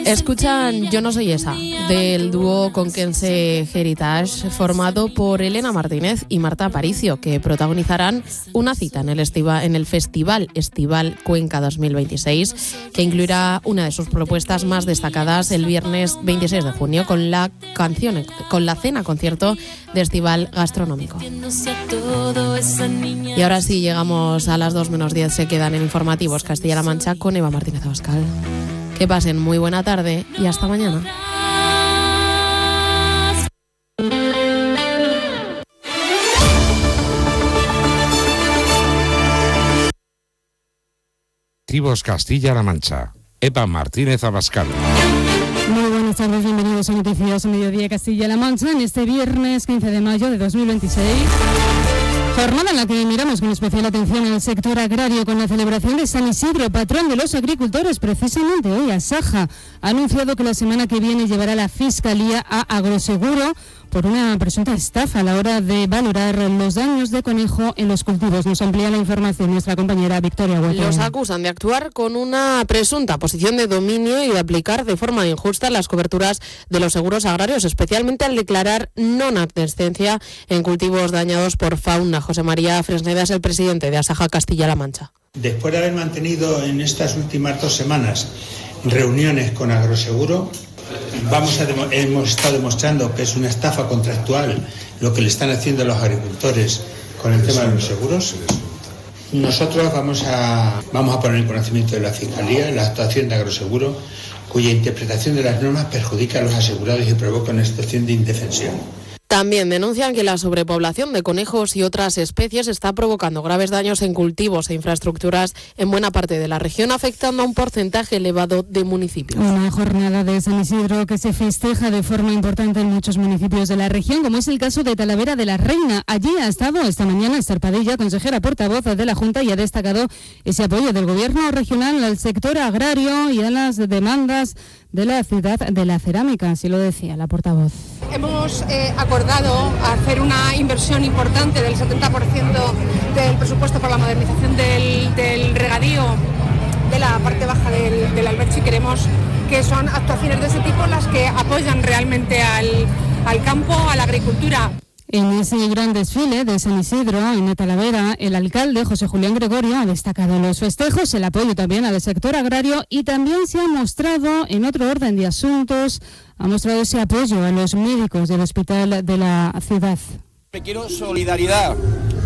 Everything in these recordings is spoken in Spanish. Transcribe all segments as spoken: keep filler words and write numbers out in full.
Escuchan Yo no soy esa, del dúo Conquense Heritage, formado por Elena Martínez y Marta Aparicio, que protagonizarán una cita en el, estiva, en el Festival Estival Cuenca dos mil veintiséis, que incluirá una de sus propuestas más destacadas el viernes veintiséis de junio, con la canción, con la cena concierto de Estival Gastronómico. Y ahora sí, llegamos a las dos menos diez, se quedan en Informativos Castilla-La Mancha con Eva Martínez Abascal. Que pasen muy buena tarde y hasta mañana. Informativos Castilla-La Mancha. Eva Martínez Abascal. Muy buenas tardes, bienvenidos a Noticias Mediodía Castilla-La Mancha en este viernes quince de mayo de dos mil veintiséis. Jornada en la que miramos con especial atención al sector agrario con la celebración de San Isidro, patrón de los agricultores. Precisamente hoy Asaja ha anunciado que la semana que viene llevará la Fiscalía a Agroseguro por una presunta estafa a la hora de valorar los daños de conejo en los cultivos. Nos amplía la información nuestra compañera Victoria Huerta. Los acusan de actuar con una presunta posición de dominio y de aplicar de forma injusta las coberturas de los seguros agrarios, especialmente al declarar non-advertencia en cultivos dañados por fauna. José María Fresneda es el presidente de Asaja Castilla-La Mancha. Después de haber mantenido en estas últimas dos semanas reuniones con Agroseguro, Vamos a demo- hemos estado demostrando que es una estafa contractual lo que le están haciendo a los agricultores con el tema de los seguros. Nosotros vamos a, vamos a poner en conocimiento de la Fiscalía la actuación de Agroseguro, cuya interpretación de las normas perjudica a los asegurados y provoca una situación de indefensión. También denuncian que la sobrepoblación de conejos y otras especies está provocando graves daños en cultivos e infraestructuras en buena parte de la región, afectando a un porcentaje elevado de municipios. Una jornada de San Isidro que se festeja de forma importante en muchos municipios de la región, como es el caso de Talavera de la Reina. Allí ha estado esta mañana Esther Padilla, consejera portavoz de la Junta, y ha destacado ese apoyo del Gobierno regional al sector agrario y a las demandas de la ciudad de la cerámica, así lo decía la portavoz. Hemos eh, acordado hacer una inversión importante del setenta por ciento del presupuesto para la modernización del, del regadío de la parte baja del, del Alberche, y queremos que son actuaciones de ese tipo las que apoyan realmente al, al campo, a la agricultura. En ese gran desfile de San Isidro, en Talavera, el alcalde José Julián Gregorio ha destacado los festejos, el apoyo también al sector agrario, y también se ha mostrado, en otro orden de asuntos, ha mostrado ese apoyo a los médicos del hospital de la ciudad. Quiero solidaridad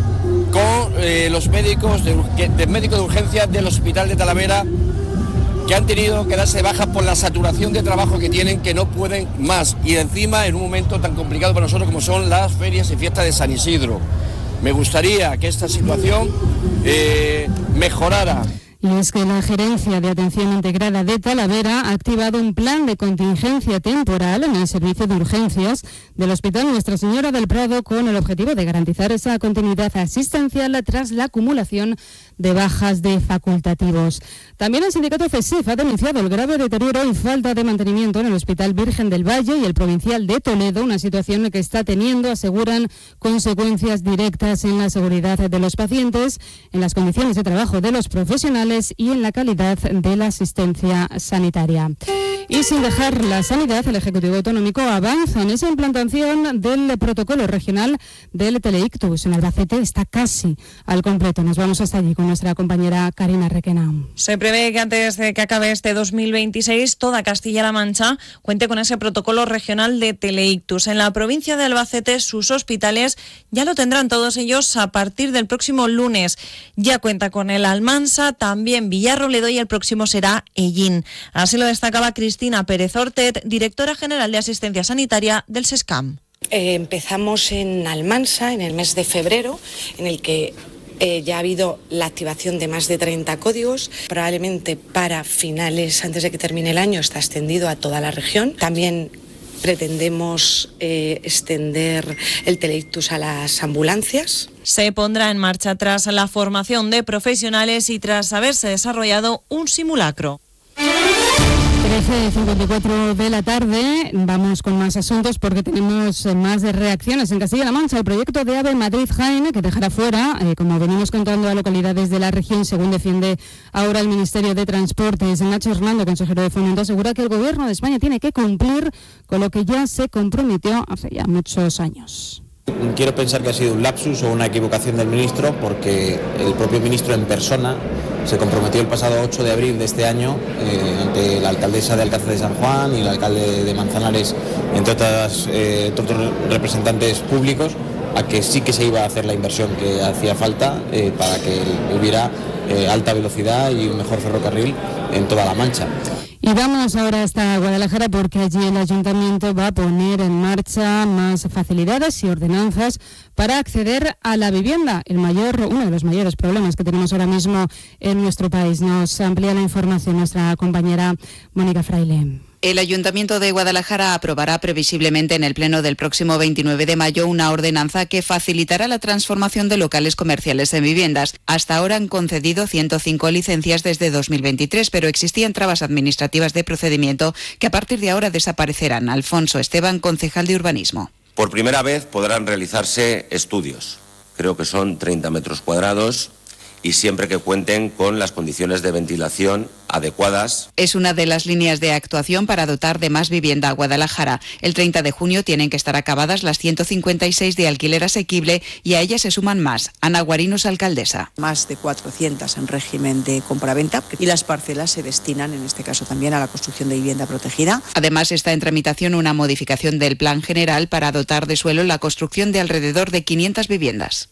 con eh, los médicos de, de médico de urgencia del hospital de Talavera, que han tenido que darse baja por la saturación de trabajo que tienen, que no pueden más, y encima en un momento tan complicado para nosotros como son las ferias y fiestas de San Isidro. Me gustaría que esta situación eh, mejorara. Y es que la Gerencia de Atención Integrada de Talavera ha activado un plan de contingencia temporal en el servicio de urgencias del Hospital Nuestra Señora del Prado, con el objetivo de garantizar esa continuidad asistencial tras la acumulación de bajas de facultativos. También el sindicato CESIF ha denunciado el grave deterioro y falta de mantenimiento en el Hospital Virgen del Valle y el Provincial de Toledo, una situación que está teniendo, aseguran, consecuencias directas en la seguridad de los pacientes, en las condiciones de trabajo de los profesionales y en la calidad de la asistencia sanitaria. Y sin dejar la sanidad, el Ejecutivo Autonómico avanza en esa implantación del protocolo regional del teleictus. En Albacete está casi al completo. Nos vamos hasta allí con nuestra compañera Karina Requena. Se prevé que antes de que acabe este dos mil veintiséis, toda Castilla-La Mancha cuente con ese protocolo regional de teleictus. En la provincia de Albacete, sus hospitales ya lo tendrán todos ellos a partir del próximo lunes. Ya cuenta con el Almansa, también Villarrobledo, y el próximo será Ellín. Así lo destacaba Cristina Pérez Ortet, directora general de Asistencia Sanitaria del SESCAM. Eh, empezamos en Almansa en el mes de febrero, en el que Eh, ya ha habido la activación de más de treinta códigos. Probablemente para finales, antes de que termine el año, está extendido a toda la región. También pretendemos eh, extender el teleictus a las ambulancias. Se pondrá en marcha tras la formación de profesionales y tras haberse desarrollado un simulacro. trece cincuenta y cuatro de la tarde, vamos con más asuntos porque tenemos más reacciones en Castilla-La Mancha. El proyecto de AVE Madrid-Jaén, que dejará fuera, eh, como venimos contando, a localidades de la región, según defiende ahora el Ministerio de Transportes. Nacho Hernando, consejero de Fomento, asegura que el Gobierno de España tiene que cumplir con lo que ya se comprometió hace ya muchos años. Quiero pensar que ha sido un lapsus o una equivocación del ministro, porque el propio ministro en persona se comprometió el pasado ocho de abril de este año eh, ante la alcaldesa de Alcázar de San Juan y el alcalde de Manzanares, entre, otras, eh, entre otros representantes públicos, a que sí que se iba a hacer la inversión que hacía falta eh, para que hubiera eh, alta velocidad y un mejor ferrocarril en toda La Mancha. Y vamos ahora hasta Guadalajara porque allí el Ayuntamiento va a poner en marcha más facilidades y ordenanzas para acceder a la vivienda, el mayor, uno de los mayores problemas que tenemos ahora mismo en nuestro país. Nos amplía la información nuestra compañera Mónica Fraile. El Ayuntamiento de Guadalajara aprobará previsiblemente en el Pleno del próximo veintinueve de mayo una ordenanza que facilitará la transformación de locales comerciales en viviendas. Hasta ahora han concedido ciento cinco licencias desde dos mil veintitrés, pero existían trabas administrativas de procedimiento que a partir de ahora desaparecerán. Alfonso Esteban, concejal de Urbanismo. Por primera vez podrán realizarse estudios. Creo que son treinta metros cuadrados y siempre que cuenten con las condiciones de ventilación adecuadas. Es una de las líneas de actuación para dotar de más vivienda a Guadalajara. El treinta de junio tienen que estar acabadas las ciento cincuenta y seis de alquiler asequible y a ellas se suman más. Ana Guarinos, alcaldesa. Más de cuatrocientas en régimen de compraventa y las parcelas se destinan, en este caso también, a la construcción de vivienda protegida. Además está en tramitación una modificación del Plan General para dotar de suelo la construcción de alrededor de quinientas viviendas.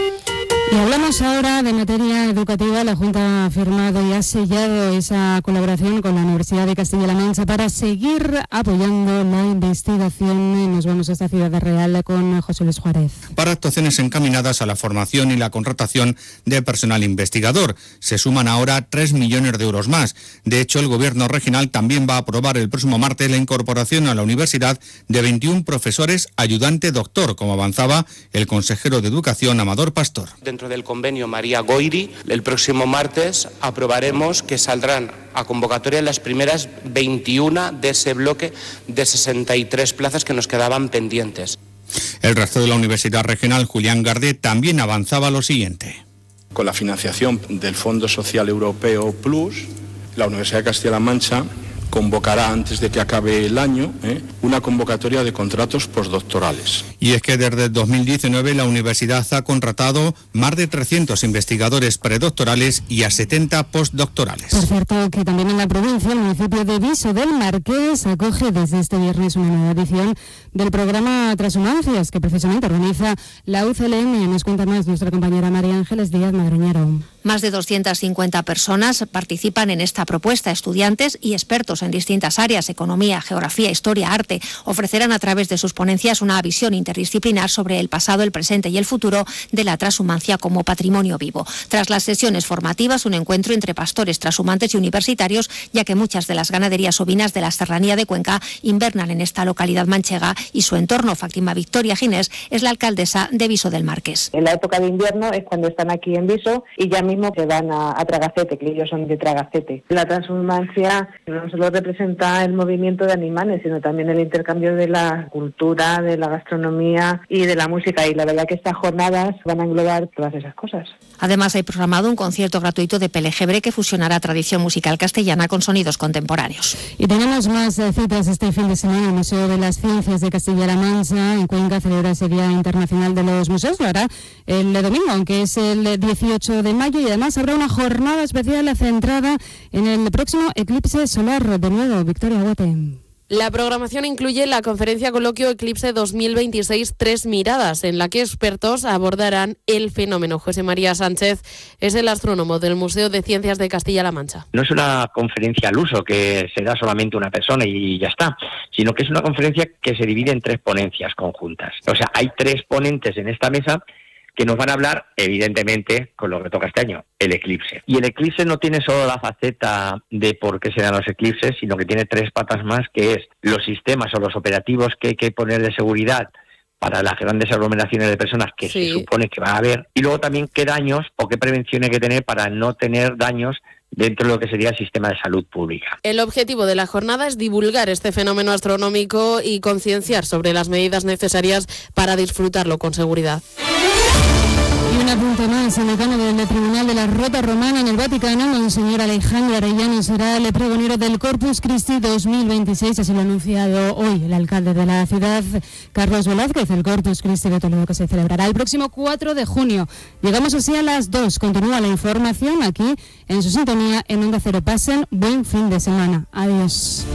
Y hablamos ahora de materia educativa. La Junta ha firmado y ha sellado esa colaboración con la Universidad de Castilla-La Mancha para seguir apoyando la investigación. Nos vamos a esta ciudad real con José Luis Juárez. Para actuaciones encaminadas a la formación y la contratación de personal investigador. Se suman ahora tres millones de euros más. De hecho, el Gobierno regional también va a aprobar el próximo martes la incorporación a la universidad de veintiún profesores ayudante doctor, como avanzaba el consejero de Educación, Amador Pastor. Dentro del convenio María Goiri, el próximo martes aprobaremos que saldrán a convocatoria las primeras veintiuna de ese bloque de sesenta y tres plazas que nos quedaban pendientes. El resto de la Universidad Regional, Julián Gardé, también avanzaba lo siguiente. Con la financiación del Fondo Social Europeo Plus, la Universidad de Castilla-La Mancha convocará antes de que acabe el año ¿eh? una convocatoria de contratos postdoctorales. Y es que desde dos mil diecinueve la universidad ha contratado más de trescientos investigadores predoctorales y a setenta postdoctorales. Por cierto, que también en la provincia, el municipio de Viso del Marqués acoge desde este viernes una nueva edición del programa Transhumancias, que precisamente organiza la U C L M. Nos cuenta más nuestra compañera María Ángeles Díaz Madreñero. Más de doscientas cincuenta personas participan en esta propuesta. Estudiantes y expertos en distintas áreas, economía, geografía, historia, arte, ofrecerán a través de sus ponencias una visión interdisciplinar sobre el pasado, el presente y el futuro de la transhumancia como patrimonio vivo. Tras las sesiones formativas, un encuentro entre pastores, transhumantes y universitarios, ya que muchas de las ganaderías ovinas de la Serranía de Cuenca invernan en esta localidad manchega y su entorno. Fátima Victoria Ginés es la alcaldesa de Viso del Marqués. En la época de invierno es cuando están aquí en Viso y ya mismo se van a, a Tragacete, que ellos son de Tragacete. La transhumancia no solo representa el movimiento de animales, sino también el intercambio de la cultura, de la gastronomía y de la música. Y la verdad que estas jornadas van a englobar todas esas cosas. Además, hay programado un concierto gratuito de Pelejebre que fusionará tradición musical castellana con sonidos contemporáneos. Y tenemos más eh, citas este fin de semana. El Museo de las Ciencias de Castilla-La Mancha en Cuenca celebra ese Día Internacional de los Museos. Lo hará el domingo, aunque es el dieciocho de mayo, y además habrá una jornada especial centrada en el próximo eclipse solar. De nuevo, Victoria Huete. La programación incluye la conferencia coloquio Eclipse dos mil veintiséis Tres Miradas, en la que expertos abordarán el fenómeno. José María Sánchez es el astrónomo del Museo de Ciencias de Castilla-La Mancha. No es una conferencia al uso que se da solamente una persona y ya está, sino que es una conferencia que se divide en tres ponencias conjuntas. O sea, hay tres ponentes en esta mesa que nos van a hablar, evidentemente, con lo que toca este año, el eclipse. Y el eclipse no tiene solo la faceta de por qué se dan los eclipses, sino que tiene tres patas más, que es los sistemas o los operativos que hay que poner de seguridad para las grandes aglomeraciones de personas que sí se supone que va a haber, y luego también qué daños o qué prevención hay que tener para no tener daños dentro de lo que sería el sistema de salud pública. El objetivo de la jornada es divulgar este fenómeno astronómico y concienciar sobre las medidas necesarias para disfrutarlo con seguridad. Y un apunte más, el decano del Tribunal de la Rota Romana en el Vaticano, Monseñor Alejandro Arellano, será el pregonero del Corpus Christi dos mil veintiséis, así lo ha anunciado hoy el alcalde de la ciudad, Carlos Velázquez, el Corpus Christi de Toledo, que se celebrará el próximo cuatro de junio. Llegamos así a las dos, continúa la información aquí en su sintonía en Onda Cero. Pasen buen fin de semana. Adiós.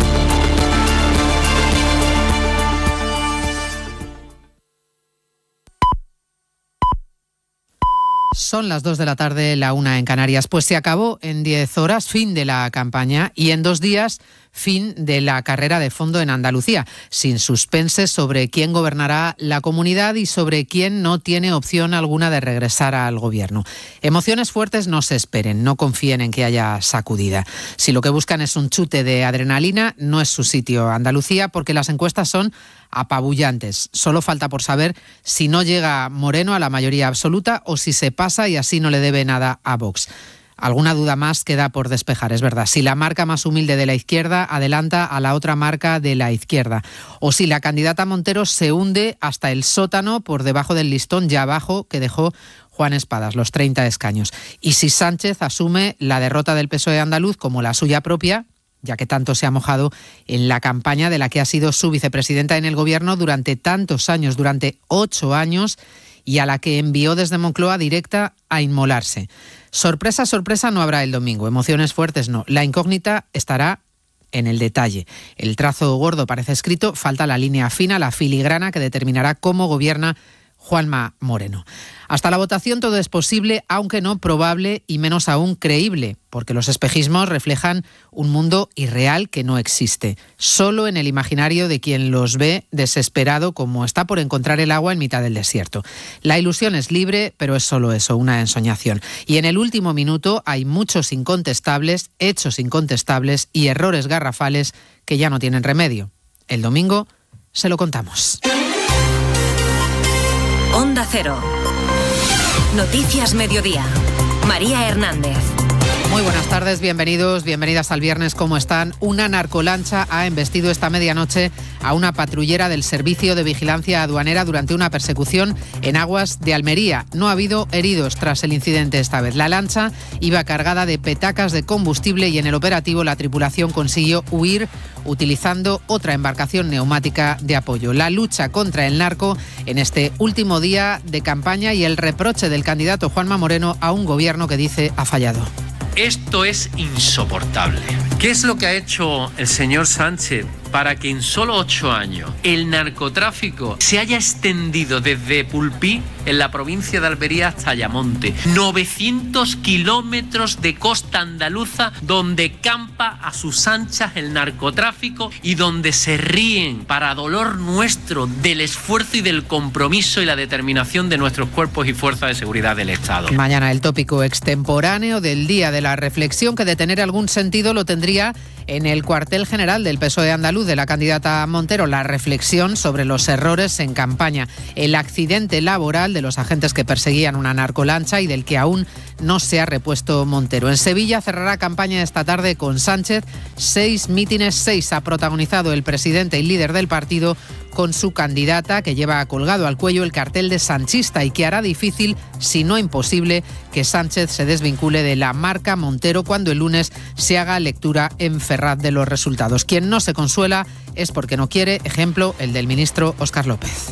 Son las dos de la tarde, la una en Canarias. Pues se acabó en diez horas, fin de la campaña, y en dos días, fin de la carrera de fondo en Andalucía, sin suspense sobre quién gobernará la comunidad y sobre quién no tiene opción alguna de regresar al gobierno. Emociones fuertes no se esperen, no confíen en que haya sacudida. Si lo que buscan es un chute de adrenalina, no es su sitio Andalucía, porque las encuestas son apabullantes. Solo falta por saber si no llega Moreno a la mayoría absoluta o si se pasa y así no le debe nada a Vox. Alguna duda más queda por despejar, es verdad. Si la marca más humilde de la izquierda adelanta a la otra marca de la izquierda. O si la candidata Montero se hunde hasta el sótano por debajo del listón ya abajo que dejó Juan Espadas, los treinta escaños. Y si Sánchez asume la derrota del P S O E andaluz como la suya propia, ya que tanto se ha mojado en la campaña de la que ha sido su vicepresidenta en el gobierno durante tantos años, durante ocho años, y a la que envió desde Moncloa directa a inmolarse. Sorpresa, sorpresa no habrá el domingo, emociones fuertes no. La incógnita estará en el detalle. El trazo gordo parece escrito, falta la línea fina, la filigrana que determinará cómo gobierna Juanma Moreno. Hasta la votación todo es posible, aunque no probable y menos aún creíble, porque los espejismos reflejan un mundo irreal que no existe, solo en el imaginario de quien los ve desesperado como está por encontrar el agua en mitad del desierto. La ilusión es libre, pero es solo eso, una ensoñación. Y en el último minuto hay muchos incontestables, hechos incontestables y errores garrafales que ya no tienen remedio. El domingo se lo contamos. Onda Cero. Noticias Mediodía. María Hernández. Muy buenas tardes, bienvenidos, bienvenidas al viernes, ¿cómo están? Una narcolancha ha embestido esta medianoche a una patrullera del Servicio de Vigilancia Aduanera durante una persecución en aguas de Almería. No ha habido heridos tras el incidente esta vez. La lancha iba cargada de petacas de combustible y en el operativo la tripulación consiguió huir utilizando otra embarcación neumática de apoyo. La lucha contra el narco en este último día de campaña y el reproche del candidato Juanma Moreno a un gobierno que dice ha fallado. Esto es insoportable. ¿Qué es lo que ha hecho el señor Sánchez para que en solo ocho años el narcotráfico se haya extendido desde Pulpí, en la provincia de Almería, hasta Ayamonte? novecientos kilómetros de costa andaluza donde campa a sus anchas el narcotráfico y donde se ríen, para dolor nuestro, del esfuerzo y del compromiso y la determinación de nuestros cuerpos y fuerzas de seguridad del Estado. Mañana el tópico extemporáneo del día de la reflexión, que de tener algún sentido lo tendría en el cuartel general del P S O E andaluz de la candidata Montero, la reflexión sobre los errores en campaña, el accidente laboral de los agentes que perseguían una narcolancha y del que aún no se ha repuesto Montero. En Sevilla cerrará campaña esta tarde con Sánchez. Seis mítines, seis ha protagonizado el presidente y líder del partido con su candidata, que lleva colgado al cuello el cartel de sanchista y que hará difícil, si no imposible, que Sánchez se desvincule de la marca Montero cuando el lunes se haga lectura en Ferraz de los resultados. Quien no se consuela es porque no quiere, ejemplo, el del ministro Óscar López.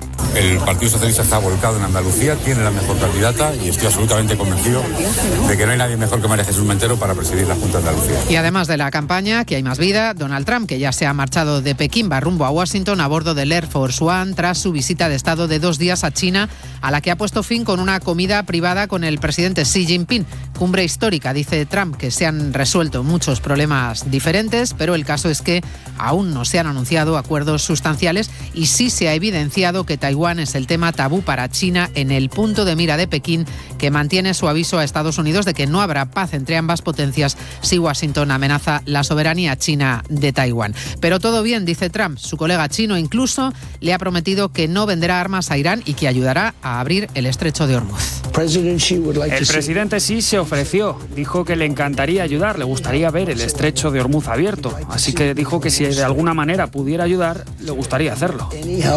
El Partido Socialista está volcado en Andalucía, tiene la mejor candidata y estoy absolutamente convencido de que no hay nadie mejor que María Jesús Montero para presidir la Junta de Andalucía. Y además de la campaña, que hay más vida, Donald Trump, que ya se ha marchado de Pekín, va rumbo a Washington a bordo del Air Force One tras su visita de Estado de dos días a China, a la que ha puesto fin con una comida privada con el presidente Xi Jinping. Cumbre histórica, dice Trump, que se han resuelto muchos problemas diferentes, pero el caso es que aún no se han anunciado acuerdos sustanciales y sí se ha evidenciado que Taiwán es el tema tabú para China en el punto de mira de Pekín, que mantiene su aviso a Estados Unidos de que no habrá paz entre ambas potencias si Washington amenaza la soberanía china de Taiwán. Pero todo bien, dice Trump. Su colega chino incluso le ha prometido que no venderá armas a Irán y que ayudará a abrir el estrecho de Hormuz. El presidente Xi se ofreció. Dijo que le encantaría ayudar, le gustaría ver el estrecho de Hormuz abierto. Así que dijo que si de alguna manera pudiera ayudar, le gustaría hacerlo.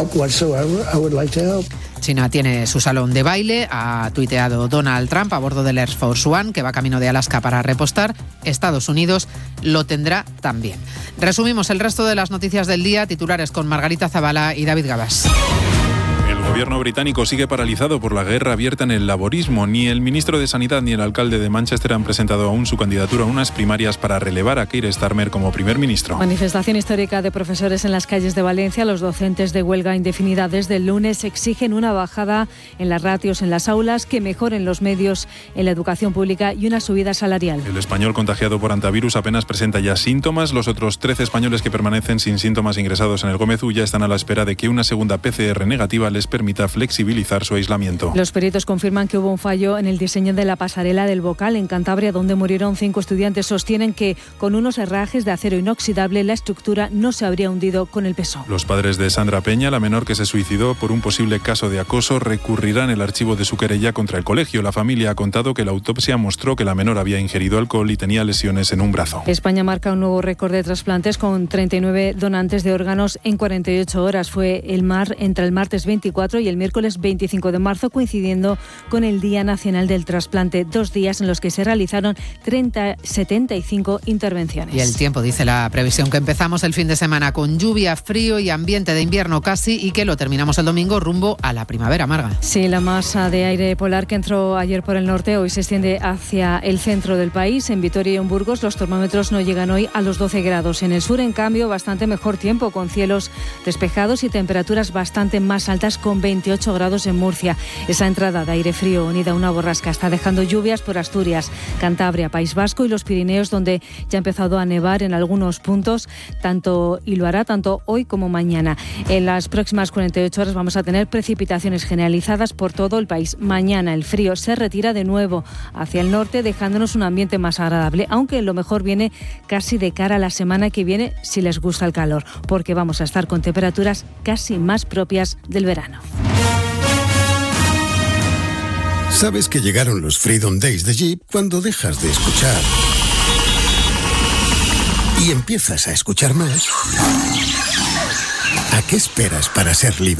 China tiene su salón de baile, ha tuiteado Donald Trump a bordo del Air Force One, que va camino de Alaska para repostar. Estados Unidos lo tendrá también. Resumimos el resto de las noticias del día, titulares con Margarita Zavala y David Gabás. El gobierno británico sigue paralizado por la guerra abierta en el laborismo. Ni el ministro de Sanidad ni el alcalde de Manchester han presentado aún su candidatura a unas primarias para relevar a Keir Starmer como primer ministro. Manifestación histórica de profesores en las calles de Valencia. Los docentes de huelga indefinida desde el lunes exigen una bajada en las ratios en las aulas, que mejoren los medios en la educación pública y una subida salarial. El español contagiado por antivirus apenas presenta ya síntomas. Los otros trece españoles que permanecen sin síntomas ingresados en el Gómez Ulla están a la espera de que una segunda P C R negativa les permita flexibilizar su aislamiento. Los peritos confirman que hubo un fallo en el diseño de la pasarela del Bocal en Cantabria, donde murieron cinco estudiantes. Sostienen que con unos herrajes de acero inoxidable la estructura no se habría hundido con el peso. Los padres de Sandra Peña, la menor que se suicidó por un posible caso de acoso, recurrirán el archivo de su querella contra el colegio. La familia ha contado que la autopsia mostró que la menor había ingerido alcohol y tenía lesiones en un brazo. España marca un nuevo récord de trasplantes con treinta y nueve donantes de órganos en cuarenta y ocho horas. Fue el mar entre el martes veinticuatro y el miércoles veinticinco de marzo, coincidiendo con el Día Nacional del Trasplante, dos días en los que se realizaron treinta, setenta y cinco intervenciones. Y el tiempo, dice la previsión, que empezamos el fin de semana con lluvia, frío y ambiente de invierno casi, y que lo terminamos el domingo rumbo a la primavera, Marga. Sí, la masa de aire polar que entró ayer por el norte hoy se extiende hacia el centro del país. En Vitoria y en Burgos los termómetros no llegan hoy a los doce grados. En el sur, en cambio, bastante mejor tiempo, con cielos despejados y temperaturas bastante más altas, con veintiocho grados en Murcia. Esa entrada de aire frío unida a una borrasca está dejando lluvias por Asturias, Cantabria, País Vasco y los Pirineos, donde ya ha empezado a nevar en algunos puntos, tanto y lo hará tanto hoy como mañana. En las próximas cuarenta y ocho horas vamos a tener precipitaciones generalizadas por todo el país. Mañana el frío se retira de nuevo hacia el norte, dejándonos un ambiente más agradable, aunque lo mejor viene casi de cara a la semana que viene, si les gusta el calor, porque vamos a estar con temperaturas casi más propias del verano. Sabes que llegaron los Freedom Days de Jeep cuando dejas de escuchar y empiezas a escuchar más. ¿A qué esperas para ser libre?